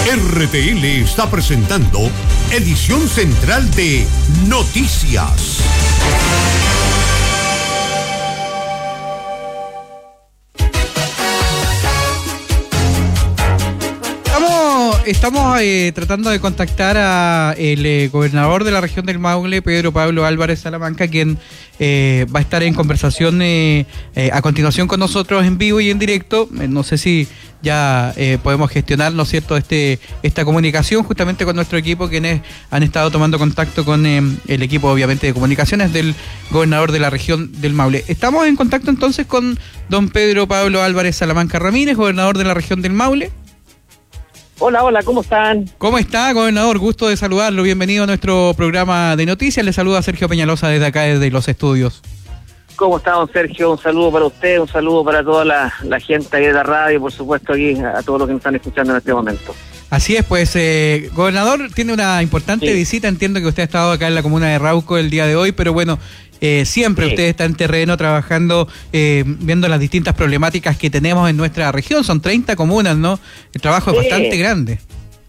RTL está presentando edición central de Noticias. Estamos tratando de contactar a el gobernador de la región del Maule, Pedro Pablo Álvarez Salamanca, quien va a estar en conversación a continuación con nosotros en vivo y en directo. No sé si ya podemos gestionar, ¿no es cierto?, esta comunicación justamente con nuestro equipo, quienes han estado tomando contacto con el equipo, obviamente, de comunicaciones del gobernador de la región del Maule. Estamos en contacto entonces con don Pedro Pablo Álvarez Salamanca Ramírez, gobernador de la región del Maule. Hola, ¿cómo están? ¿Cómo está, gobernador? Gusto de saludarlo. Bienvenido a nuestro programa de noticias. Le saluda Sergio Peñalosa desde acá, desde los estudios. ¿Cómo está, don Sergio? Un saludo para usted, un saludo para toda la gente ahí de la radio y, por supuesto, aquí a todos los que nos están escuchando en este momento. Así es, pues, gobernador, tiene una importante visita. Entiendo que usted ha estado acá en la comuna de Rauco el día de hoy, pero bueno, siempre usted está en terreno trabajando, viendo las distintas problemáticas que tenemos en nuestra región. Son 30 comunas, ¿no? El trabajo es bastante grande.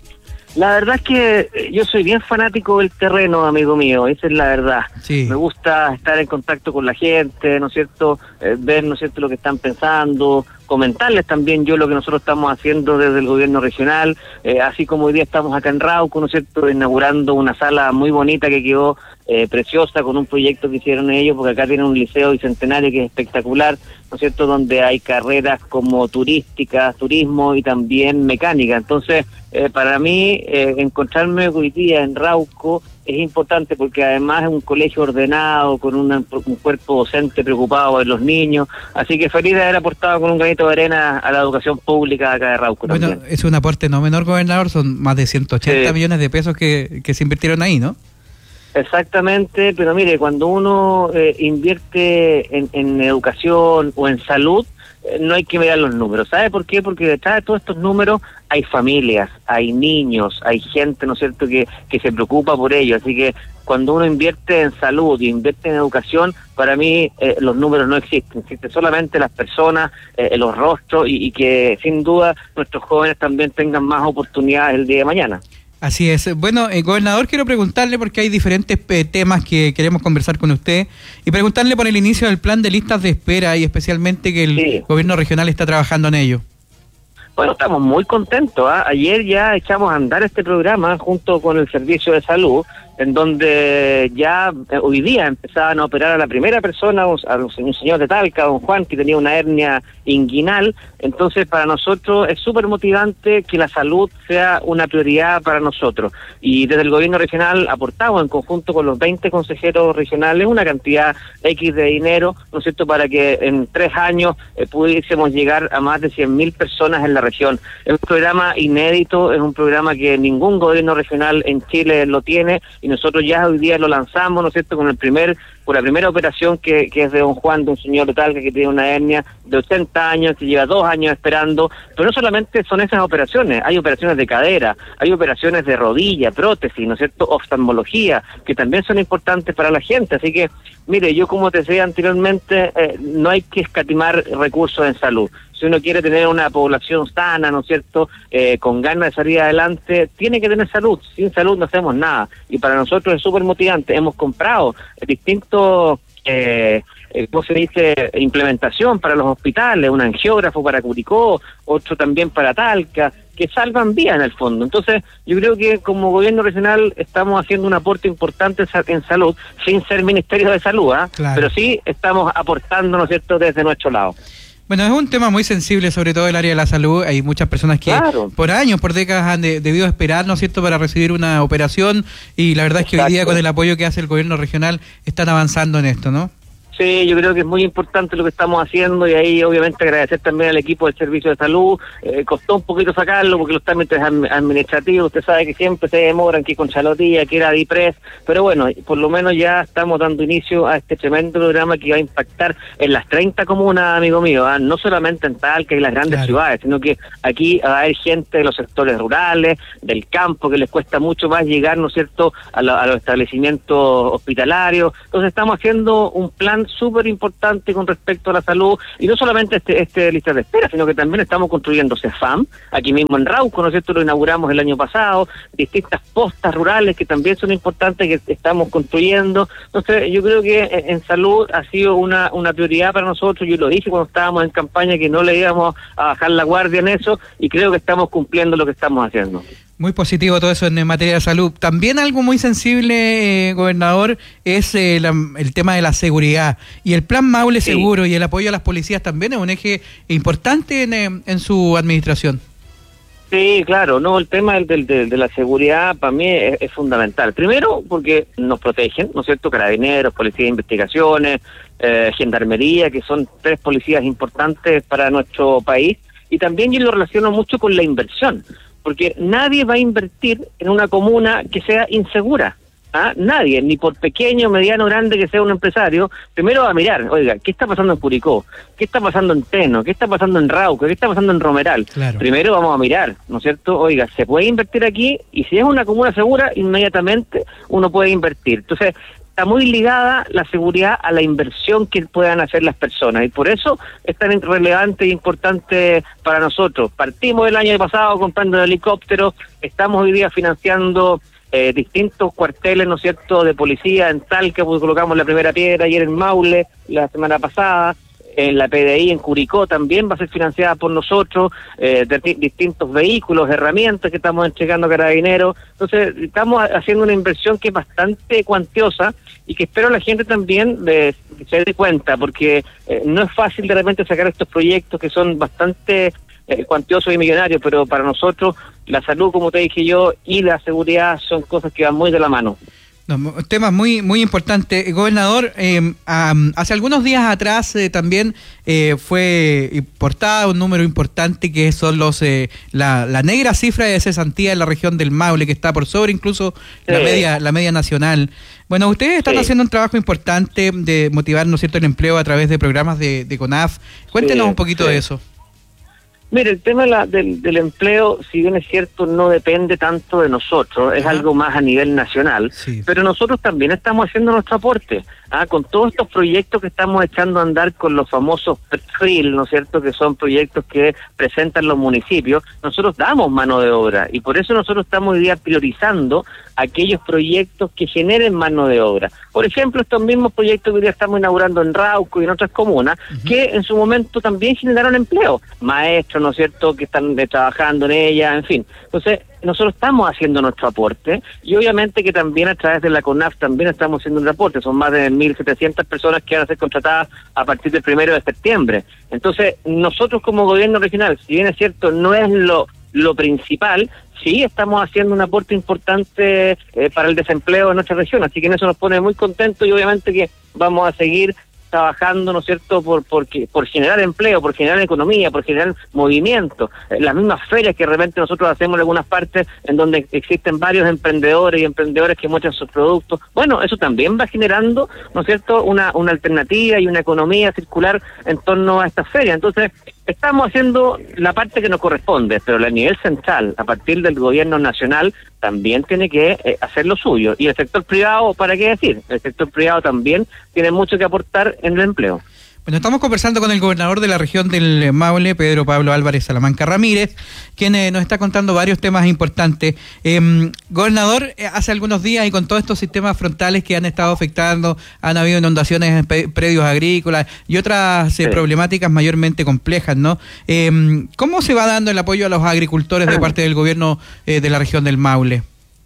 La verdad es que yo soy bien fanático del terreno, amigo mío, esa es la verdad. Sí. Me gusta estar en contacto con la gente, ¿no es cierto? Ver, ¿no es cierto?, lo que están pensando, comentarles también yo lo que nosotros estamos haciendo desde el gobierno regional, así como hoy día estamos acá en Rauco, ¿no es cierto?, inaugurando una sala muy bonita que quedó preciosa con un proyecto que hicieron ellos, porque acá tienen un liceo bicentenario que es espectacular, ¿no es cierto?, donde hay carreras como turísticas, turismo y también mecánica. Entonces, para mí, encontrarme hoy día en Rauco es importante porque además es un colegio ordenado, con un cuerpo docente preocupado por los niños, así que feliz de haber aportado con un granito de arena a la educación pública acá de Rauco. Bueno, también. Es un aporte no menor, gobernador, son más de 180 millones de pesos que se invirtieron ahí, ¿no? Exactamente, pero mire, cuando uno invierte en educación o en salud, no hay que mirar los números. ¿Sabe por qué? Porque detrás de todos estos números hay familias, hay niños, hay gente, ¿no es cierto?, que se preocupa por ello. Así que cuando uno invierte en salud y invierte en educación, para mí los números no existen. Existen solamente las personas, los rostros y que sin duda nuestros jóvenes también tengan más oportunidades el día de mañana. Así es. Bueno, gobernador, quiero preguntarle, porque hay diferentes temas que queremos conversar con usted, y preguntarle por el inicio del plan de listas de espera y especialmente que el gobierno regional está trabajando en ello. Bueno, estamos muy contentos, ¿eh? Ayer ya echamos a andar este programa junto con el Servicio de Salud, en donde ya hoy día empezaban a operar a la primera persona, un señor de Talca, don Juan, que tenía una hernia inguinal. Entonces, para nosotros es súper motivante que la salud sea una prioridad para nosotros. Y desde el gobierno regional aportamos en conjunto con los 20 consejeros regionales una cantidad X de dinero, ¿no es cierto?, para que en 3 años pudiésemos llegar a más de 100.000 personas en la región. Es un programa inédito, es un programa que ningún gobierno regional en Chile lo tiene, y nosotros ya hoy día lo lanzamos, ¿no es cierto?, con la primera operación que es de don Juan, de un señor de Talca que tiene una hernia de 80 años, que lleva 2 años esperando. Pero no solamente son esas operaciones, hay operaciones de cadera, hay operaciones de rodilla, prótesis, ¿no es cierto?, oftalmología, que también son importantes para la gente. Así que, mire, yo como te decía anteriormente, no hay que escatimar recursos en salud. Si uno quiere tener una población sana, ¿no es cierto?, con ganas de salir adelante, tiene que tener salud. Sin salud no hacemos nada. Y para nosotros es súper motivante. Hemos comprado distintos, ¿cómo se dice?, implementación para los hospitales, un angiógrafo para Curicó, otro también para Talca, que salvan vidas en el fondo. Entonces, yo creo que como gobierno regional estamos haciendo un aporte importante en salud, sin ser Ministerio de Salud, Claro. Pero sí estamos aportando, ¿no es cierto?, desde nuestro lado. Bueno, es un tema muy sensible, sobre todo el área de la salud. Hay muchas personas que por años, por décadas han debido esperar, ¿no es cierto?, para recibir una operación, y la verdad es que hoy día, con el apoyo que hace el gobierno regional, están avanzando en esto, ¿no? Sí, yo creo que es muy importante lo que estamos haciendo, y ahí obviamente agradecer también al equipo del Servicio de Salud. Costó un poquito sacarlo porque los trámites administrativos, usted sabe que siempre se demoran, que con Chalotilla, que era DIPRES, pero bueno, por lo menos ya estamos dando inicio a este tremendo programa que va a impactar en las 30 comunas, amigo mío, no solamente en Talca y las grandes ciudades, sino que aquí va a haber gente de los sectores rurales, del campo, que les cuesta mucho más llegar, ¿no es cierto?, a los establecimientos hospitalarios. Entonces estamos haciendo un plan súper importante con respecto a la salud, y no solamente este lista de espera, sino que también estamos construyendo CEFAM, aquí mismo en Rauco, ¿no es cierto?, lo inauguramos el año pasado, distintas postas rurales que también son importantes, que estamos construyendo. Entonces yo creo que en salud ha sido una prioridad para nosotros. Yo lo dije cuando estábamos en campaña, que no le íbamos a bajar la guardia en eso, y creo que estamos cumpliendo lo que estamos haciendo. Muy positivo todo eso en materia de salud. También algo muy sensible, gobernador, es el tema de la seguridad. Y el Plan Maule Seguro y el apoyo a las policías también es un eje importante en su administración. Sí, claro, no, el tema de la seguridad para mí es fundamental. Primero, porque nos protegen, ¿no es cierto?, Carabineros, Policía de Investigaciones, Gendarmería, que son 3 policías importantes para nuestro país. Y también yo lo relaciono mucho con la inversión, porque nadie va a invertir en una comuna que sea insegura. Nadie, ni por pequeño, mediano, grande que sea un empresario, primero va a mirar, oiga, ¿qué está pasando en Curicó? ¿Qué está pasando en Teno? ¿Qué está pasando en Rauco? ¿Qué está pasando en Romeral? Claro. Primero vamos a mirar, ¿no es cierto? Oiga, ¿se puede invertir aquí? Y si es una comuna segura, inmediatamente uno puede invertir. Entonces, está muy ligada la seguridad a la inversión que puedan hacer las personas, y por eso es tan relevante e importante para nosotros. Partimos el año pasado comprando un helicóptero, estamos hoy día financiando distintos cuarteles, ¿no es cierto?, de policía en Talca, porque colocamos la primera piedra ayer en Maule, la semana pasada. En la PDI en Curicó también va a ser financiada por nosotros, distintos vehículos, herramientas que estamos entregando a Carabineros. Entonces estamos haciendo una inversión que es bastante cuantiosa, y que espero la gente también se dé cuenta, porque no es fácil de repente sacar estos proyectos que son bastante cuantiosos y millonarios, pero para nosotros la salud, como te dije yo, y la seguridad son cosas que van muy de la mano. No, temas muy muy importantes. Gobernador, hace algunos días atrás también fue portada un número importante, que son la negra cifra de cesantía en la región del Maule, que está por sobre incluso la media nacional. Bueno, ustedes están haciendo un trabajo importante de motivar, ¿no es cierto?, el empleo a través de programas de CONAF. Cuéntenos un poquito de eso. Mire, el tema del empleo, si bien es cierto, no depende tanto de nosotros, es algo más a nivel nacional, pero nosotros también estamos haciendo nuestro aporte, con todos estos proyectos que estamos echando a andar con los famosos PRIL, ¿no es cierto?, que son proyectos que presentan los municipios. Nosotros damos mano de obra, y por eso nosotros estamos hoy día priorizando aquellos proyectos que generen mano de obra. Por ejemplo, estos mismos proyectos que hoy día estamos inaugurando en Rauco y en otras comunas, que en su momento también generaron empleo, maestros, ¿no es cierto?, que están trabajando en ella, en fin. Entonces, nosotros estamos haciendo nuestro aporte, y obviamente que también a través de la CONAF también estamos haciendo un aporte. Son más de 1.700 personas que van a ser contratadas a partir del 1 de septiembre. Entonces, nosotros como gobierno regional, si bien es cierto, no es lo principal, sí estamos haciendo un aporte importante para el desempleo en nuestra región, así que en eso nos pone muy contentos, y obviamente que vamos a seguir trabajando, ¿no es cierto?, por generar empleo, por generar economía, por generar movimiento. Las mismas ferias que de repente nosotros hacemos en algunas partes, en donde existen varios emprendedores y emprendedores que muestran sus productos, bueno, eso también va generando, ¿no es cierto?, una alternativa y una economía circular en torno a estas ferias. Entonces, estamos haciendo la parte que nos corresponde, pero a nivel central, a partir del gobierno nacional, también tiene que hacer lo suyo. Y el sector privado, ¿para qué decir? El sector privado también tiene mucho que aportar en el empleo. Bueno, estamos conversando con el gobernador de la región del Maule, Pedro Pablo Álvarez Salamanca Ramírez, quien nos está contando varios temas importantes. Gobernador, hace algunos días, y con todos estos sistemas frontales que han estado afectando, han habido inundaciones en predios agrícolas y otras problemáticas mayormente complejas, ¿no? ¿Cómo se va dando el apoyo a los agricultores de parte del gobierno de la región del Maule?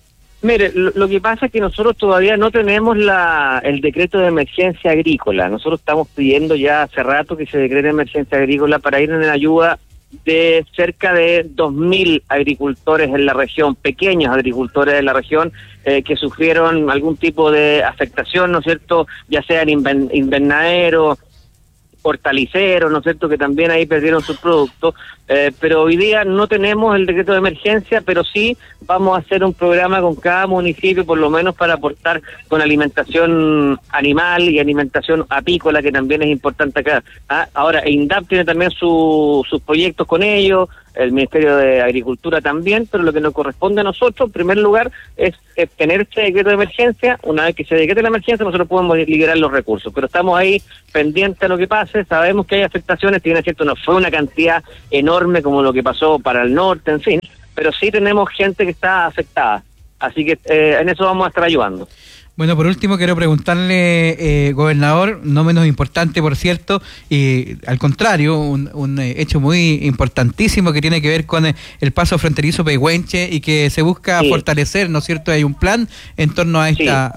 Mire, lo que pasa es que nosotros todavía no tenemos el decreto de emergencia agrícola. Nosotros estamos pidiendo ya hace rato que se decrete emergencia agrícola para ir en ayuda de cerca de 2.000 agricultores en la región, pequeños agricultores de la región, que sufrieron algún tipo de afectación, ¿no es cierto?, ya sea en invernadero, hortaliceros, ¿no es cierto?, que también ahí perdieron sus productos, pero hoy día no tenemos el decreto de emergencia, pero sí vamos a hacer un programa con cada municipio, por lo menos para aportar con alimentación animal y alimentación apícola, que también es importante acá. Ahora, INDAP tiene también sus proyectos con ellos, el Ministerio de Agricultura también, pero lo que nos corresponde a nosotros, en primer lugar, es tener este decreto de emergencia. Una vez que se decrete la emergencia, nosotros podemos liberar los recursos, pero estamos ahí pendientes a lo que pase. Sabemos que hay afectaciones, si bien es cierto, no fue una cantidad enorme como lo que pasó para el norte, en fin, pero sí tenemos gente que está afectada, así que en eso vamos a estar ayudando. Bueno, por último quiero preguntarle, gobernador, no menos importante por cierto, y al contrario, un hecho muy importantísimo que tiene que ver con el paso fronterizo Pehuenche y que se busca fortalecer, ¿no es cierto? Hay un plan en torno a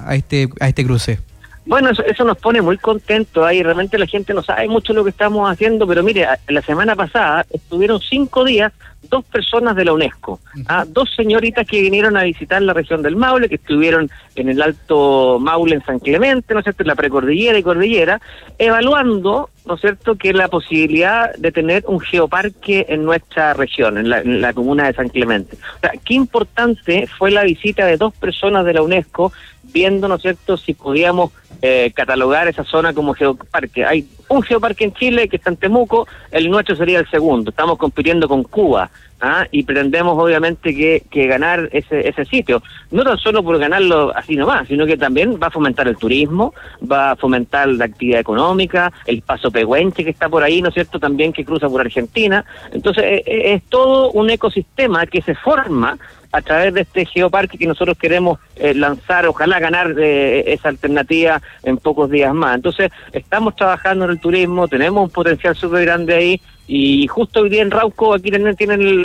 este cruce. Bueno, eso nos pone muy contentos. Ahí realmente la gente no sabe mucho lo que estamos haciendo, pero mire, la semana pasada estuvieron 5 días 2 personas de la UNESCO, 2 señoritas que vinieron a visitar la región del Maule, que estuvieron en el Alto Maule, en San Clemente, ¿no es cierto?, en la precordillera y cordillera, evaluando, ¿no es cierto?, que la posibilidad de tener un geoparque en nuestra región, en la comuna de San Clemente. O sea, qué importante fue la visita de 2 personas de la UNESCO, viendo, ¿no es cierto?, si podíamos catalogar esa zona como geoparque. Hay un geoparque en Chile que está en Temuco, el nuestro sería el segundo. Estamos compitiendo con Cuba, y pretendemos obviamente que ganar ese sitio, no tan solo por ganarlo así nomás, sino que también va a fomentar el turismo, va a fomentar la actividad económica, el paso Pehuenche que está por ahí, ¿no es cierto?, también que cruza por Argentina. Entonces es todo un ecosistema que se forma a través de este geoparque que nosotros queremos lanzar, ojalá ganar esa alternativa en pocos días más. Entonces estamos trabajando en el turismo, tenemos un potencial súper grande ahí, y justo hoy día en Rauco aquí tienen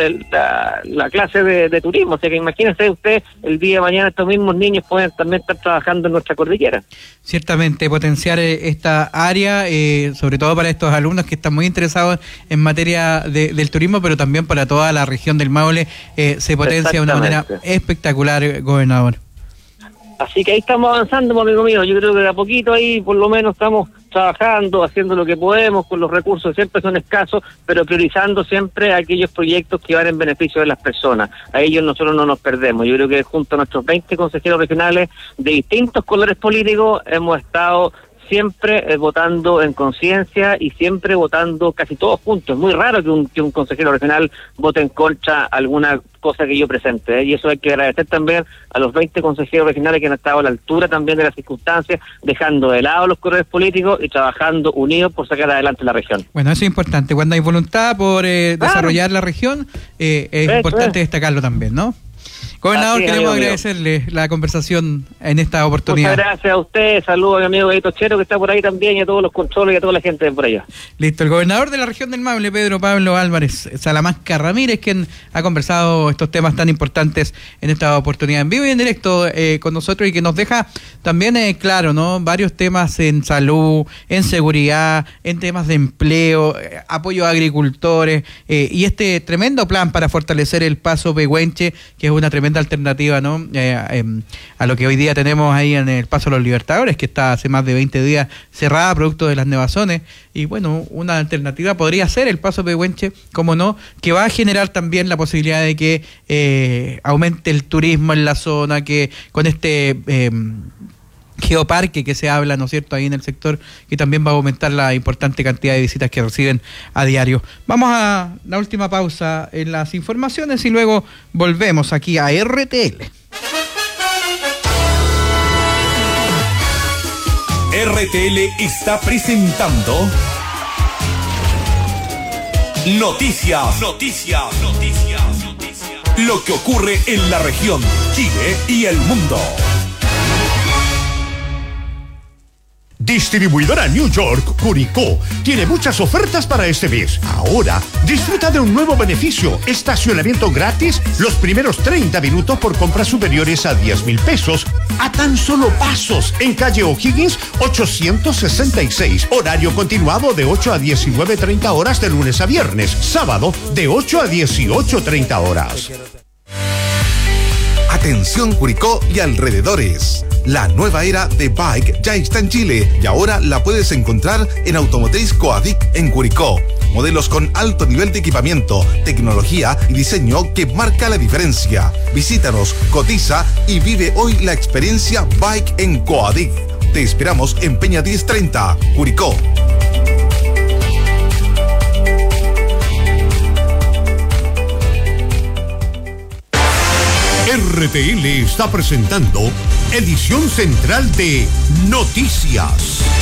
la clase de turismo, o sea que imagínense usted, el día de mañana estos mismos niños pueden también estar trabajando en nuestra cordillera. Ciertamente, potenciar esta área, sobre todo para estos alumnos que están muy interesados en materia del turismo, pero también para toda la región del Maule, se potencia de una manera espectacular, gobernador. Así que ahí estamos avanzando, amigo mío. Yo creo que de a poquito ahí por lo menos estamos trabajando, haciendo lo que podemos con los recursos, siempre son escasos, pero priorizando siempre aquellos proyectos que van en beneficio de las personas. A ellos nosotros no nos perdemos. Yo creo que junto a nuestros 20 consejeros regionales de distintos colores políticos hemos estado siempre votando en conciencia y siempre votando casi todos juntos. Es muy raro que un consejero regional vote en contra alguna cosa que yo presente, y eso hay que agradecer también a los 20 consejeros regionales que han estado a la altura también de las circunstancias, dejando de lado los colores políticos y trabajando unidos por sacar adelante la región. Bueno, eso es importante. Cuando hay voluntad por desarrollar la región, es importante destacarlo también, ¿no? Gobernador, queremos agradecerle la conversación en esta oportunidad. Muchas gracias a usted, saludos a mi amigo Edito Chero que está por ahí también, y a todos los controles y a toda la gente de por allá. Listo, el gobernador de la región del Maule, Pedro Pablo Álvarez Salamanca Ramírez, quien ha conversado estos temas tan importantes en esta oportunidad en vivo y en directo con nosotros, y que nos deja también claro, ¿no?, varios temas en salud, en seguridad, en temas de empleo, apoyo a agricultores, y este tremendo plan para fortalecer el paso Pehuenche, que es una tremenda alternativa, ¿no?, a lo que hoy día tenemos ahí en el Paso de los Libertadores, que está hace más de 20 días cerrada producto de las nevazones. Y bueno, una alternativa podría ser el Paso Pehuenche, como no, que va a generar también la posibilidad de que aumente el turismo en la zona, que con este geoparque que se habla, ¿no es cierto?, ahí en el sector, que también va a aumentar la importante cantidad de visitas que reciben a diario. Vamos a la última pausa en las informaciones y luego volvemos aquí a RTL. RTL está presentando Noticias. Lo que ocurre en la región, Chile y el mundo. Distribuidora New York, Curicó, tiene muchas ofertas para este mes. Ahora, disfruta de un nuevo beneficio: estacionamiento gratis los primeros 30 minutos por compras superiores a 10,000 pesos, a tan solo pasos, en calle O'Higgins 866. Horario continuado de 8 a 19:30 horas de lunes a viernes. Sábado, de 8 a 18:30 horas. Atención Curicó y alrededores. La nueva era de Bike ya está en Chile y ahora la puedes encontrar en Automotriz Coadic en Curicó. Modelos con alto nivel de equipamiento, tecnología y diseño que marca la diferencia. Visítanos, cotiza y vive hoy la experiencia Bike en Coadic. Te esperamos en Peña 1030, Curicó. RTL está presentando edición central de Noticias.